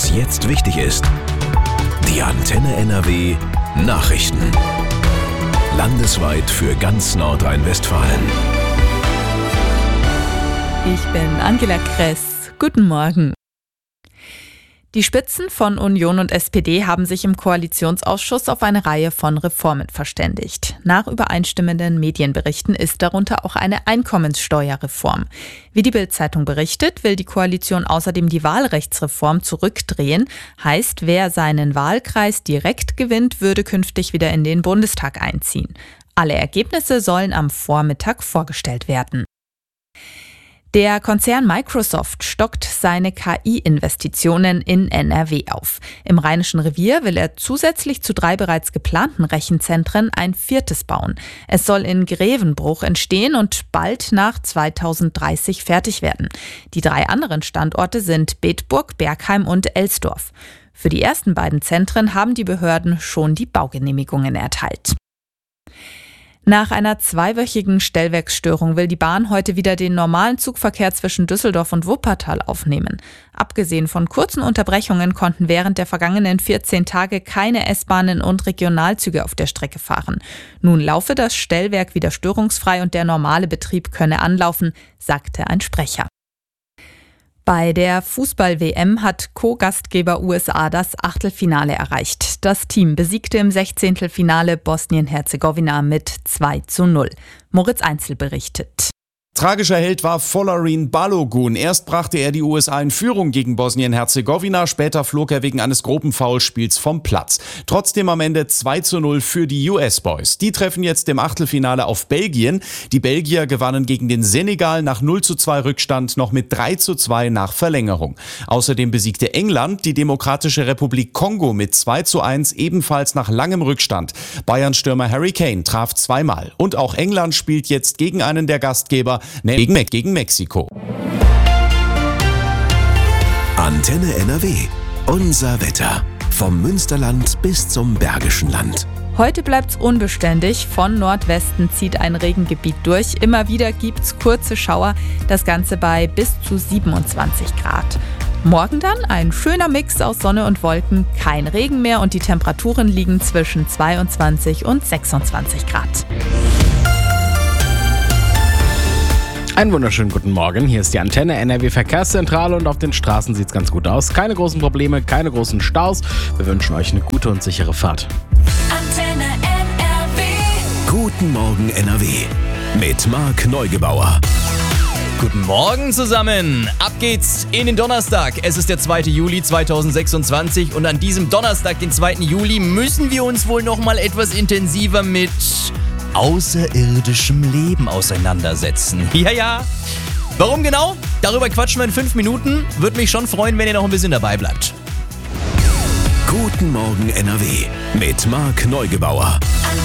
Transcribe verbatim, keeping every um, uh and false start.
Was jetzt wichtig ist. Die Antenne N R W Nachrichten. Landesweit für ganz Nordrhein-Westfalen. Ich bin Angela Kress. Guten Morgen. Die Spitzen von Union und S P D haben sich im Koalitionsausschuss auf eine Reihe von Reformen verständigt. Nach übereinstimmenden Medienberichten ist darunter auch eine Einkommenssteuerreform. Wie die Bild-Zeitung berichtet, will die Koalition außerdem die Wahlrechtsreform zurückdrehen. Heißt, wer seinen Wahlkreis direkt gewinnt, würde künftig wieder in den Bundestag einziehen. Alle Ergebnisse sollen am Vormittag vorgestellt werden. Der Konzern Microsoft stockt seine K I-Investitionen in N R W auf. Im Rheinischen Revier will er zusätzlich zu drei bereits geplanten Rechenzentren ein viertes bauen. Es soll in Grevenbruch entstehen und bald nach zweitausenddreißig fertig werden. Die drei anderen Standorte sind Bedburg, Bergheim und Elsdorf. Für die ersten beiden Zentren haben die Behörden schon die Baugenehmigungen erteilt. Nach einer zweiwöchigen Stellwerksstörung will die Bahn heute wieder den normalen Zugverkehr zwischen Düsseldorf und Wuppertal aufnehmen. Abgesehen von kurzen Unterbrechungen konnten während der vergangenen vierzehn Tage keine S-Bahnen und Regionalzüge auf der Strecke fahren. Nun laufe das Stellwerk wieder störungsfrei und der normale Betrieb könne anlaufen, sagte ein Sprecher. Bei der Fußball-W M hat Co-Gastgeber U S A das Achtelfinale erreicht. Das Team besiegte im Sechzehntelfinale Bosnien-Herzegowina mit zwei zu null. Moritz Einzel berichtet. Tragischer Held war Folarin Balogun. Erst brachte er die U S A in Führung gegen Bosnien-Herzegowina, später flog er wegen eines groben Foulspiels vom Platz. Trotzdem am Ende zwei zu null für die U S-Boys. Die treffen jetzt im Achtelfinale auf Belgien. Die Belgier gewannen gegen den Senegal nach null zu zwei Rückstand noch mit drei zu zwei nach Verlängerung. Außerdem besiegte England die Demokratische Republik Kongo mit zwei zu eins, ebenfalls nach langem Rückstand. Bayern-Stürmer Harry Kane traf zweimal. Und auch England spielt jetzt gegen einen der Gastgeber, Gegen, gegen Mexiko. Antenne N R W. Unser Wetter. Vom Münsterland bis zum Bergischen Land. Heute bleibt's unbeständig. Von Nordwesten zieht ein Regengebiet durch. Immer wieder gibt's kurze Schauer. Das Ganze bei bis zu siebenundzwanzig Grad. Morgen dann ein schöner Mix aus Sonne und Wolken. Kein Regen mehr und die Temperaturen liegen zwischen zweiundzwanzig und sechsundzwanzig Grad. Einen wunderschönen guten Morgen, hier ist die Antenne N R W Verkehrszentrale und auf den Straßen sieht es ganz gut aus. Keine großen Probleme, keine großen Staus. Wir wünschen euch eine gute und sichere Fahrt. Antenne N R W. Guten Morgen N R W mit Marc Neugebauer. Guten Morgen zusammen. Ab geht's in den Donnerstag. Es ist der zweite Juli zweitausendsechsundzwanzig und an diesem Donnerstag, den zweiten Juli, müssen wir uns wohl noch mal etwas intensiver mit außerirdischem Leben auseinandersetzen. Ja, ja. Warum genau? Darüber quatschen wir in fünf Minuten. Würde mich schon freuen, wenn ihr noch ein bisschen dabei bleibt. Guten Morgen N R W mit Marc Neugebauer.